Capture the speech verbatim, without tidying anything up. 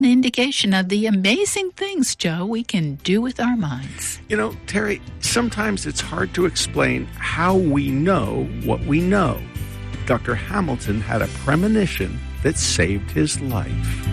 An indication of the amazing things, Joe, we can do with our minds. You know, Terry, sometimes it's hard to explain how we know what we know. Doctor Hamilton had a premonition that saved his life.